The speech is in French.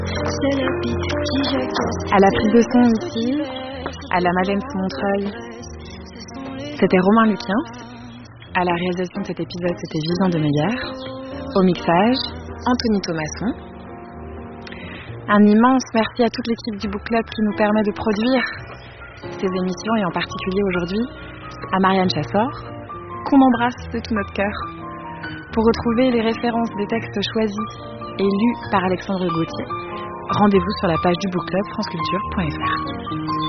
À la prise de son ici, à la Magence Montreuil, c'était Romain Luquien. À la réalisation de cet épisode, c'était Vivian Demeyer. Au mixage, Anthony Thomasson. Un immense merci à toute l'équipe du Book Club qui nous permet de produire ces émissions et en particulier aujourd'hui à Marianne Chassor, qu'on embrasse de tout notre cœur. Pour retrouver les références des textes choisis et lus par Alexandre Gauthier, rendez-vous sur la page du Book Club franceculture.fr.